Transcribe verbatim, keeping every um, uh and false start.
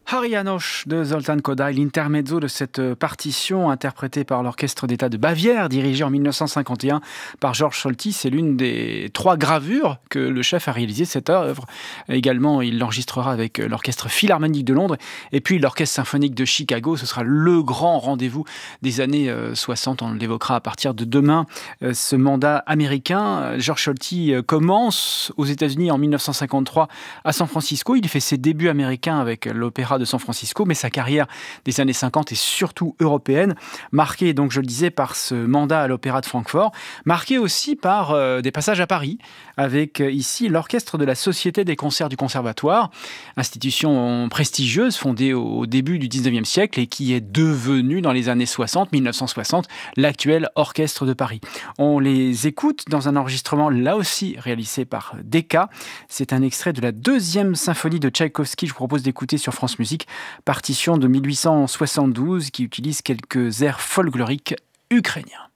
Hari János de Zoltán Kodály, l'intermezzo de cette partition interprétée par l'Orchestre d'État de Bavière, dirigé en mille neuf cent cinquante et un par Georges Solti. C'est l'une des trois gravures que le chef a réalisées, cette œuvre. Également, il l'enregistrera avec l'Orchestre Philharmonique de Londres et puis l'Orchestre Symphonique de Chicago. Ce sera le grand rendez-vous des années soixante. On l'évoquera à partir de demain, ce mandat américain. Georges Solti commence aux États-Unis en mille neuf cent cinquante-trois à San Francisco. Il fait ses débuts américains avec l'Opéra de San Francisco, mais sa carrière des années cinquante est surtout européenne, marquée, donc je le disais, par ce mandat à l'Opéra de Francfort, marquée aussi par euh, des passages à Paris, avec euh, ici l'Orchestre de la Société des concerts du Conservatoire, institution prestigieuse fondée au, au début du dix-neuvième siècle et qui est devenue dans les années soixante, mille neuf cent soixante, l'actuel Orchestre de Paris. On les écoute dans un enregistrement là aussi réalisé par Decca. C'est un extrait de la deuxième symphonie de Tchaïkovski, je vous propose d'écouter sur France Musique, partition de mille huit cent soixante-douze qui utilise quelques airs folkloriques ukrainiens.